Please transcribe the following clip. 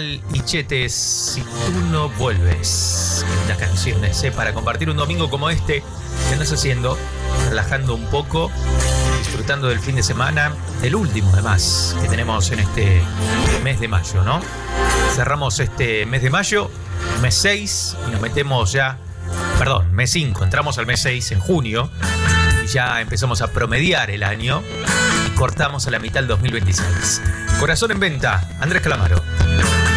Mal y Chetes, si tú no vuelves. Las canciones, para compartir un domingo como este, que andas haciendo, relajando un poco, disfrutando del fin de semana, el último además que tenemos en este mes de mayo, ¿no? Cerramos este mes de mayo, mes 6, y nos metemos ya, mes 5, entramos al mes 6 en junio, y ya empezamos a promediar el año, y cortamos a la mitad del 2026. Corazón en venta, Andrés Calamaro.